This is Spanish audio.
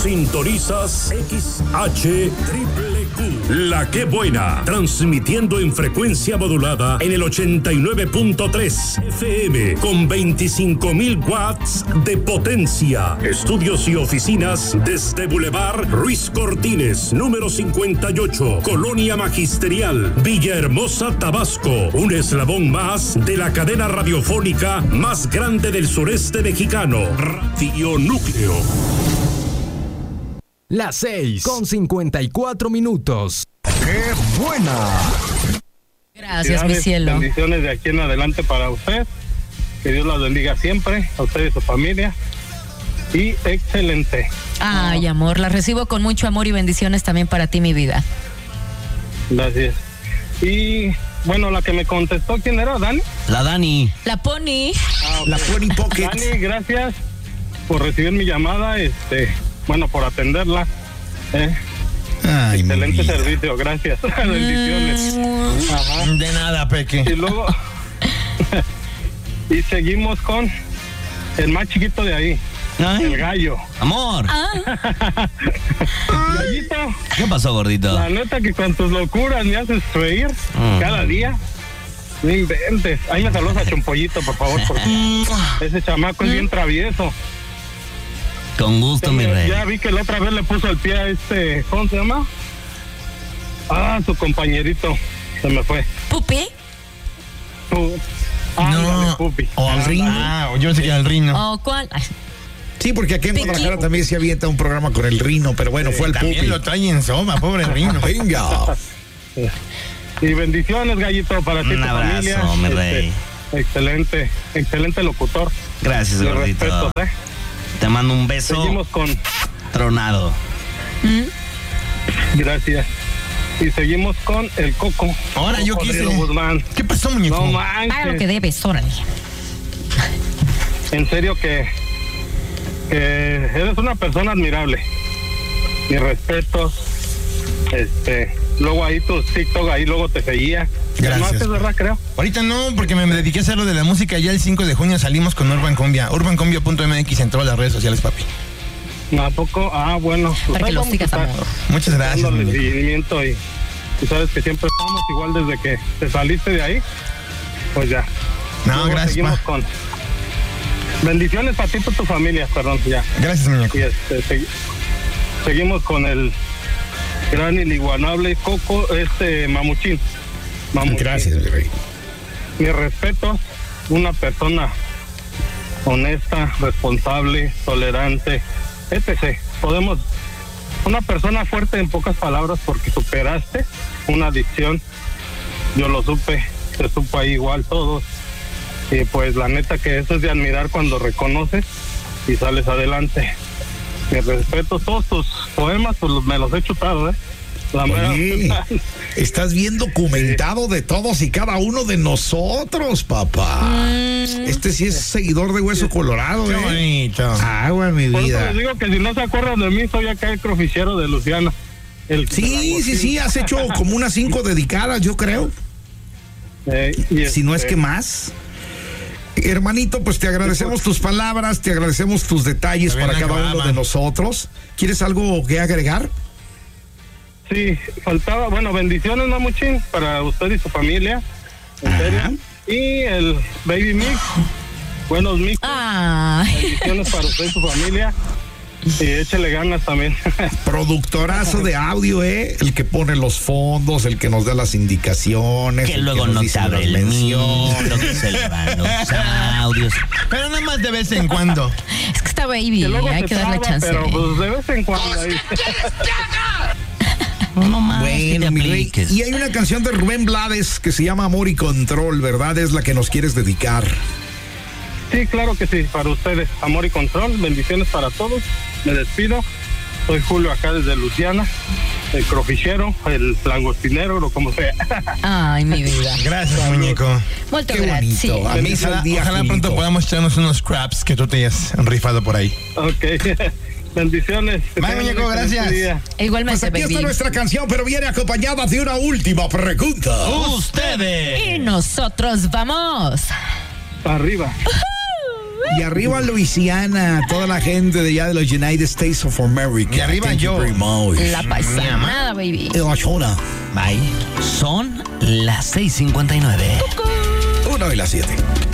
Sintonizas XHQQ, La Que Buena, transmitiendo en frecuencia modulada en el 89.3 FM con 25,000 watts de potencia. Estudios y oficinas desde Boulevard Ruiz Cortines, número 58, Colonia Magisterial, Villahermosa, Tabasco. Un eslabón más de la cadena radiofónica más grande del sureste mexicano, Radio Núcleo. Las 6:54. ¡Qué buena! Gracias, mi cielo. Bendiciones de aquí en adelante para usted. Que Dios la bendiga siempre, a usted y su familia. Y excelente. Ay, amor, la recibo con mucho amor y bendiciones también para ti, mi vida. Gracias. Y bueno, la que me contestó, ¿quién era? ¿Dani? La Dani. La Pony. Okay. La Pony Pocket. Dani, gracias por recibir mi llamada, bueno, por atenderla. Ay, excelente servicio, gracias. Bendiciones. Ajá. De nada, Peque. Y luego y seguimos con el más chiquito de ahí. Ay. El gallo. Amor. Gallito. ¿Qué pasó, gordito? La neta que con tus locuras me haces reír cada día. No inventes. Ahí me saludas a Chompollito, por favor, porque ese chamaco es bien travieso. Con gusto, mi rey. Ya vi que la otra vez le puso el pie a ¿cómo se llama? Su compañerito. Se me fue. ¿Pupi? No. Pupi. O al Rino. Yo sé que era el Rino. ¿O cuál? Ay. Sí, porque aquí en Guadalajara también se avienta un programa con el Rino, pero bueno, fue el Pupi. También lo trae en soma, pobre Rino. Venga. Y bendiciones, gallito, para ti y tu familia. Un abrazo, mi rey. Excelente locutor. Gracias, Le gordito. respeto, Te mando un beso. Seguimos con... Tronado. Gracias. Y seguimos con el Coco. Ahora yo quise. Guzmán. ¿Qué pasó, muñeco? No manches. Haga lo que debes, órale. En serio que eres una persona admirable. Mis respetos. Luego ahí tus TikTok, ahí luego te seguía. Gracias. No haces, ¿verdad? Creo. Ahorita no, porque me dediqué a hacer lo de la música. Ya el 5 de junio salimos con Urban Cumbia. UrbanCumbia.mx en todas las redes sociales, papi. ¿A poco? Bueno. Para que lo sigas, amor. Muchas gracias. Dándole seguimiento y sabes que siempre estamos igual desde que te saliste de ahí. Pues ya. No, Luego gracias, seguimos con bendiciones para ti y para tu familia, perdón, ya. Gracias, muñeco. Y seguimos con el gran inigualable Coco, Mamuchín. Gracias, mi rey. Mi respeto, una persona honesta, responsable, tolerante, etc. Una persona fuerte en pocas palabras porque superaste una adicción. Yo lo supe, se supo ahí igual todos. Y pues la neta que eso es de admirar cuando reconoces y sales adelante. Mi respeto, todos tus poemas pues me los he chutado, Oye, estás bien documentado de todos y cada uno de nosotros, papá. Este sí es seguidor de Hueso Colorado, Qué bonito. Agua en mi Por eso vida. les digo que si no se acuerdan de mí, soy acá el croficiero de Luciana. Sí, has hecho como unas 5 dedicadas, yo creo. Si no es que más. Hermanito, pues te agradecemos tus palabras, te agradecemos tus detalles para cada uno de nosotros. ¿Quieres algo que agregar? Sí, faltaba, bendiciones, Mamuchín, para usted y su familia. En serio. Y el Baby Mix. Buenos mix. Bendiciones para usted y su familia. Y échale ganas también. Productorazo de audio, el que pone los fondos, el que nos da las indicaciones. Que luego no te abre el micro, que se le van los audios. Pero nada más de vez en cuando. Es que está baby, hay que darle chance. Pero pues de vez en cuando ahí. No más. Bueno, mi rey. Y hay una canción de Rubén Blades que se llama Amor y Control, ¿verdad? Es la que nos quieres dedicar. Sí, claro que sí, para ustedes. Amor y control, bendiciones para todos. Me despido. Soy Julio acá desde Luciana, el crofichero, el langostinero, o como sea. Ay, mi vida. Gracias, muñeco. Muchas Qué gracias. bonito. A mí Ojalá pronto podamos echarnos unos craps que tú te hayas rifado por ahí. Ok. Bendiciones. Bye, muñeco, gracias. Igualmente, pues aquí baby. está nuestra canción, pero viene acompañada de una última pregunta. ¡Ustedes! Y nosotros vamos. Arriba. Y arriba Luisiana, toda la gente de allá de los United States of America. Y arriba yo. La paisanada, baby. Bye. Son las 6:59. 1 y las 7.